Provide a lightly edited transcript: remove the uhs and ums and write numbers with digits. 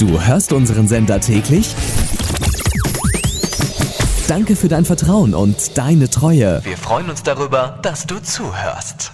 Du hörst unseren Sender täglich? Danke für dein Vertrauen und deine Treue. Wir freuen uns darüber, dass du zuhörst.